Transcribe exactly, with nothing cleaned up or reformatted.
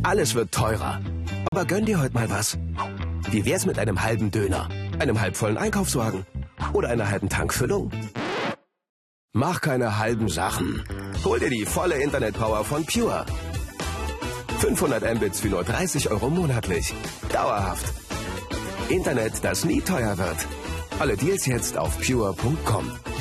Alles wird teurer. Aber gönn dir heute mal was. Wie wär's mit einem halben Döner, einem halbvollen Einkaufswagen oder einer halben Tankfüllung? Mach keine halben Sachen. Hol dir die volle Internetpower von Pure. fünfhundert Mbits für nur dreißig Euro monatlich. Dauerhaft. Internet, das nie teuer wird. Alle Deals jetzt auf pure punkt com.